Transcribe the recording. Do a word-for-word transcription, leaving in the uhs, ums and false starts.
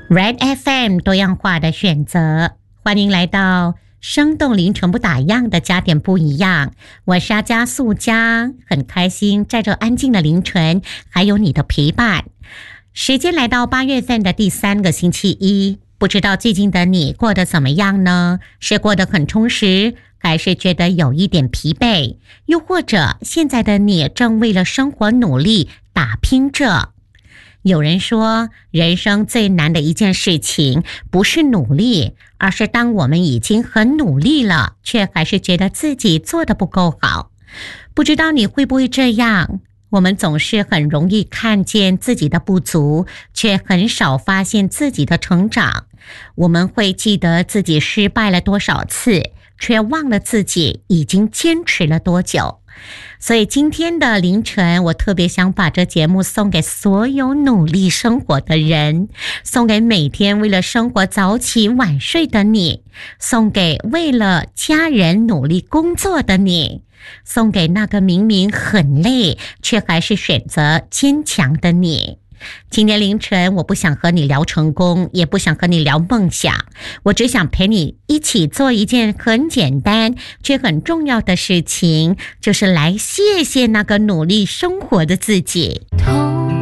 Red F M 多样化的选择，欢迎来到生动凌晨不打烊的加点不一样。我是阿加素佳，很开心在这安静的凌晨还有你的陪伴。时间来到八月份的第三个星期一，不知道最近的你过得怎么样呢？是过得很充实，还是觉得有一点疲惫？又或者现在的你正为了生活努力打拼着？有人说，人生最难的一件事情不是努力，而是当我们已经很努力了，却还是觉得自己做得不够好。不知道你会不会这样？我们总是很容易看见自己的不足，却很少发现自己的成长。我们会记得自己失败了多少次，却忘了自己已经坚持了多久。所以今天的凌晨，我特别想把这节目送给所有努力生活的人，送给每天为了生活早起晚睡的你，送给为了家人努力工作的你，送给那个明明很累却还是选择坚强的你。今天凌晨，我不想和你聊成功，也不想和你聊梦想，我只想陪你一起做一件很简单却很重要的事情，就是来谢谢那个努力生活的自己。 痛